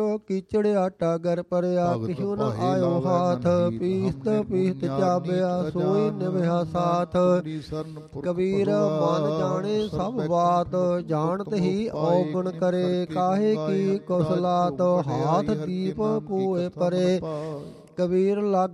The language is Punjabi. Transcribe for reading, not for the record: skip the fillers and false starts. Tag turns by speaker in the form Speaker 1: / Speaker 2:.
Speaker 1: ਕੀਚੜ ਆਟਾ ਗਰ ਪਰਿਆ ਕਿਛੂ ਨ ਆਇਓ ਹਾਥ ਪੀਸਤ ਪੀਸਤ ਚਾਬਿਆ ਸੋਈ ਨਿਭਿਆ ਸਾਥ ਕਬੀਰ ਮਨ ਜਾਣੇ ਸਭ ਬਾਤ ਜਾਣਤ ਹੀ ਔਗਣ ਕਰੇ ਕਾਹੇ ਕੀ ਕੁਸਲਾਤ ਹਾਥ ਦੀਪ ਪੂਏ ਪਰੇ ਕਬੀਰ ਲੱਗ